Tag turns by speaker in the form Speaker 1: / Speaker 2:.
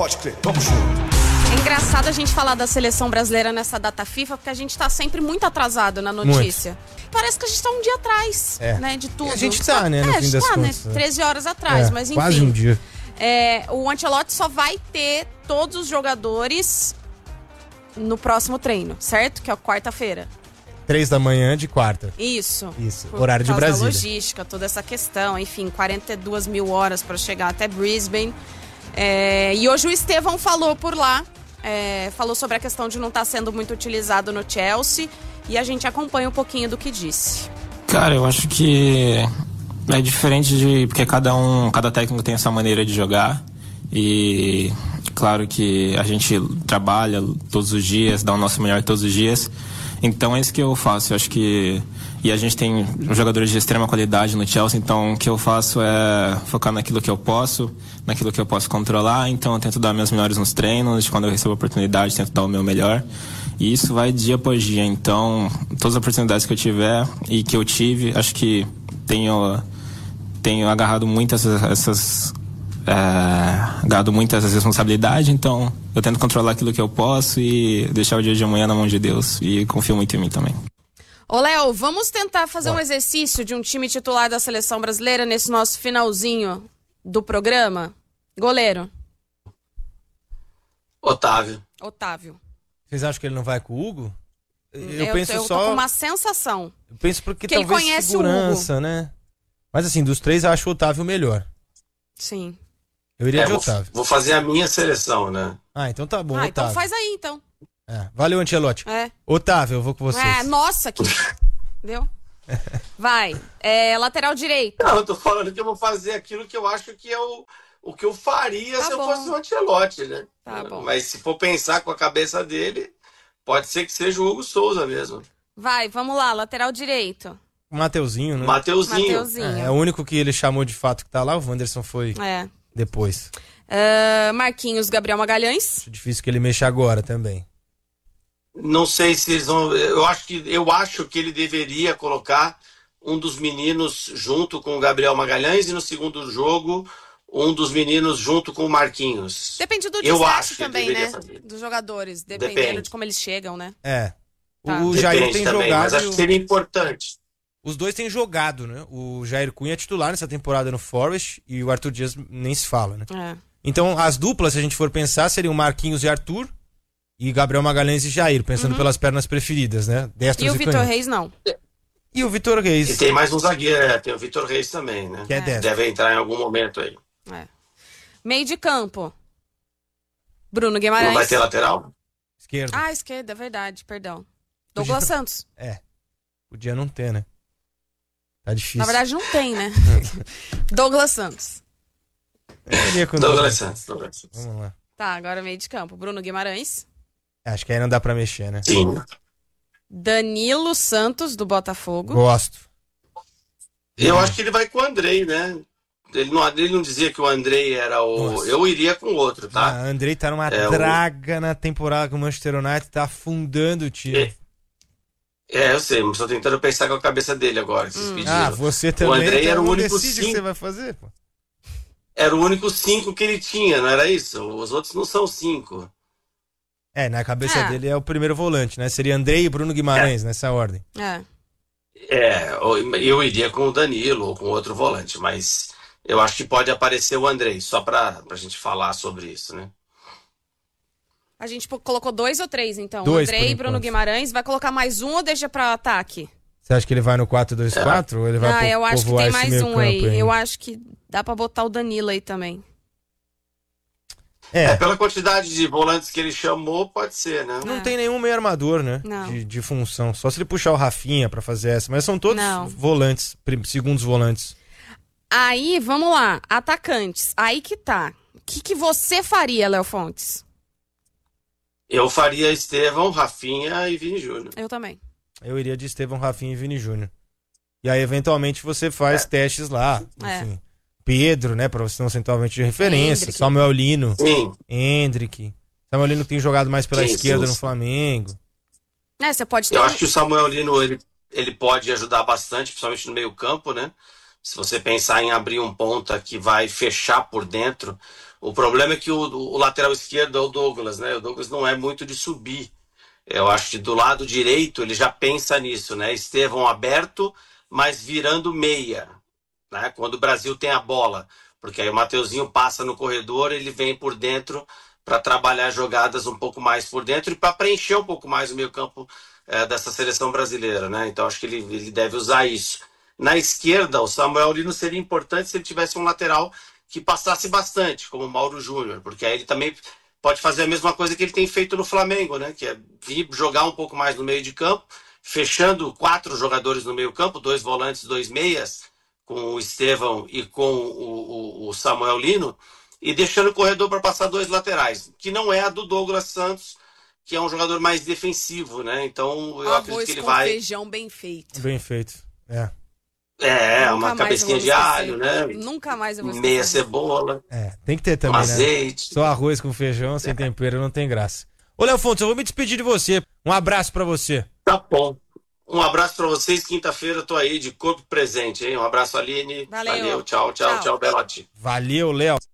Speaker 1: Pode crer, vamos junto.
Speaker 2: É engraçado a gente falar da seleção brasileira nessa data FIFA, porque a gente tá sempre muito atrasado na notícia. Parece que a gente tá um dia atrás, né, de tudo.
Speaker 3: E a gente tá, né, no fim das contas.
Speaker 2: 13 horas atrás, mas enfim.
Speaker 3: Quase um dia.
Speaker 2: O Ancelotti só vai ter todos os jogadores no próximo treino, certo? Que é quarta-feira.
Speaker 3: 3 da manhã de quarta.
Speaker 2: Isso.
Speaker 3: Horário de
Speaker 2: Brasília.
Speaker 3: Brasília.
Speaker 2: Logística, toda essa questão. Enfim, 42 mil horas para chegar até Brisbane. E hoje o Estevão falou por lá. Falou sobre a questão de não estar sendo muito utilizado no Chelsea. E a gente acompanha um pouquinho do que disse.
Speaker 4: Cara, eu acho que é diferente porque cada técnico tem essa maneira de jogar. E claro que a gente trabalha todos os dias, dá o nosso melhor todos os dias. Então é isso que eu faço. Eu acho que... E a gente tem jogadores de extrema qualidade no Chelsea, então o que eu faço é focar naquilo que eu posso controlar. Então eu tento dar minhas melhores nos treinos, quando eu recebo a oportunidade, tento dar o meu melhor. E isso vai dia após dia. Então, todas as oportunidades que eu tiver e que eu tive, acho que tenho agarrado muito essas responsabilidades. Então, eu tento controlar aquilo que eu posso e deixar o dia de amanhã na mão de Deus. E confio muito em mim também.
Speaker 2: Ô, Léo, vamos tentar fazer um exercício de um time titular da seleção brasileira nesse nosso finalzinho do programa? Goleiro.
Speaker 5: Otávio.
Speaker 3: Vocês acham que ele não vai com o Hugo?
Speaker 2: Eu tô com uma sensação.
Speaker 3: Eu penso porque
Speaker 2: ele
Speaker 3: talvez
Speaker 2: conhece
Speaker 3: segurança,
Speaker 2: o Hugo,
Speaker 3: né? Mas assim, dos 3 eu acho o Otávio melhor.
Speaker 2: Sim.
Speaker 3: Eu iria de Otávio.
Speaker 5: Vou fazer a minha seleção, né?
Speaker 3: Então tá bom,
Speaker 2: Otávio.
Speaker 3: Otávio.
Speaker 2: Então faz aí, então.
Speaker 3: Valeu, Ancelotti. Otávio, eu vou com vocês.
Speaker 2: Nossa, que... Entendeu? Vai. Lateral direito.
Speaker 5: Não, eu tô falando que eu vou fazer aquilo que eu acho que é o que eu faria se eu fosse o Ancelotti, né?
Speaker 2: Tá bom.
Speaker 5: Mas se for pensar com a cabeça dele, pode ser que seja o Hugo Souza mesmo.
Speaker 2: Vai, vamos lá. Lateral direito.
Speaker 3: O Mateuzinho, né?
Speaker 5: Mateuzinho.
Speaker 3: É o único que ele chamou de fato que tá lá. O Wanderson foi depois.
Speaker 2: Marquinhos, Gabriel Magalhães.
Speaker 3: Acho difícil que ele mexa agora também.
Speaker 5: Não sei se eles vão... Eu acho que ele deveria colocar um dos meninos junto com o Gabriel Magalhães e no segundo jogo um dos meninos junto com o Marquinhos.
Speaker 2: Depende do desgaste também, né? Dos jogadores, dependendo de como eles chegam, né?
Speaker 3: O Jair tem
Speaker 5: também,
Speaker 3: jogado...
Speaker 5: Mas acho que seria importante.
Speaker 3: Os dois têm jogado, né? O Jair Cunha é titular nessa temporada no Forest e o Arthur Dias nem se fala, né? Então as duplas, se a gente for pensar, seriam Marquinhos e Arthur e Gabriel Magalhães e Jair, pensando pelas pernas preferidas, né? Destros
Speaker 2: e o Vitor Reis não.
Speaker 3: E o Vitor Reis.
Speaker 5: E tem mais um zagueiro, tem o Vitor Reis também, né?
Speaker 3: Que é destro.
Speaker 5: Deve entrar em algum momento aí.
Speaker 2: Meio de campo. Bruno Guimarães.
Speaker 5: Não vai ter lateral?
Speaker 3: Esquerda.
Speaker 2: Esquerda, é verdade, perdão. Douglas Santos.
Speaker 3: Podia não ter, né? Tá difícil.
Speaker 2: Na verdade não tem, né? Douglas Santos.
Speaker 5: Douglas Santos.
Speaker 3: Vamos lá.
Speaker 2: Tá, agora meio de campo. Bruno Guimarães.
Speaker 3: Acho que aí não dá pra mexer, né?
Speaker 5: Sim.
Speaker 2: Danilo Santos, do Botafogo.
Speaker 3: Gosto.
Speaker 5: Eu acho que ele vai com o Andrei, né? Ele não dizia que o Andrei era o...
Speaker 3: Nossa.
Speaker 5: Eu iria com o outro, tá?
Speaker 3: O Andrei tá numa draga na temporada com o Manchester United, tá afundando o time.
Speaker 5: Eu sei, mas tô tentando pensar com a cabeça dele agora.
Speaker 3: Você também.
Speaker 5: O Andrei era o único
Speaker 3: decide o que você vai fazer, pô.
Speaker 5: Era o único 5 que ele tinha, não era isso? Os outros não são 5.
Speaker 3: Na cabeça dele é o primeiro volante, né? Seria Andrei e Bruno Guimarães, nessa ordem.
Speaker 5: Eu iria com o Danilo ou com outro volante, mas eu acho que pode aparecer o Andrei, só pra gente falar sobre isso, né?
Speaker 2: A gente colocou 2 ou 3, então?
Speaker 3: 2,
Speaker 2: Andrei e Bruno Guimarães. Vai colocar mais um ou deixa pra ataque?
Speaker 3: Você acha que ele vai no 4-2-4 ou ele vai
Speaker 2: eu acho que tem mais um aí.
Speaker 3: Ainda?
Speaker 2: Eu acho que dá pra botar o Danilo aí também.
Speaker 5: Pela quantidade de volantes que ele chamou, pode ser, né?
Speaker 3: Não tem nenhum meio armador, né? De função. Só se ele puxar o Rafinha pra fazer essa. Mas são todos volantes, segundos volantes.
Speaker 2: Aí, vamos lá. Atacantes. Aí que tá. O que você faria, Léo Fontes?
Speaker 5: Eu faria Estevão, Rafinha e Vini Júnior.
Speaker 2: Eu também.
Speaker 3: Eu iria de Estevão, Rafinha e Vini Júnior. E aí, eventualmente, você faz testes lá. Enfim. Pedro, né? Pra você não centralmente de referência.
Speaker 2: Hendrick.
Speaker 3: Samuel Lino.
Speaker 5: Sim.
Speaker 3: Hendrick. Samuel Lino tem jogado mais pela esquerda no Flamengo.
Speaker 2: Você pode ter...
Speaker 5: Eu acho que o Samuel Lino, ele pode ajudar bastante, principalmente no meio campo, né? Se você pensar em abrir um ponta que vai fechar por dentro, o problema é que o lateral esquerdo é o Douglas, né? O Douglas não é muito de subir. Eu acho que do lado direito ele já pensa nisso, né? Estevão aberto, mas virando meia, né? Quando o Brasil tem a bola, porque aí o Mateuzinho passa no corredor, ele vem por dentro para trabalhar jogadas um pouco mais por dentro e para preencher um pouco mais o meio-campo dessa seleção brasileira, né? Então acho que ele deve usar isso. Na esquerda, o Samuel Lino seria importante se ele tivesse um lateral que passasse bastante, como o Mauro Júnior, porque aí ele também pode fazer a mesma coisa que ele tem feito no Flamengo, né? Que é vir jogar um pouco mais no meio de campo, fechando 4 jogadores no meio campo, 2 volantes, 2 meias, com o Estevão e com o Samuel Lino, e deixando o corredor para passar 2 laterais, que não é a do Douglas Santos, que é um jogador mais defensivo, né? Então eu acredito que ele vai...
Speaker 2: feijão bem feito.
Speaker 3: Bem feito,
Speaker 5: Nunca uma cabecinha de alho, né?
Speaker 2: Nunca mais eu vou esquecer.
Speaker 5: Meia cebola.
Speaker 3: Tem que ter também,
Speaker 5: um azeite.
Speaker 3: Só arroz com feijão, sem tempero, não tem graça. Ô, Léo Fontes, eu vou me despedir de você. Um abraço pra você.
Speaker 5: Tá bom. Um abraço pra vocês. Quinta-feira eu tô aí de corpo presente, hein? Um abraço, Aline.
Speaker 2: Valeu.
Speaker 5: Tchau, Belotti.
Speaker 3: Valeu, Léo.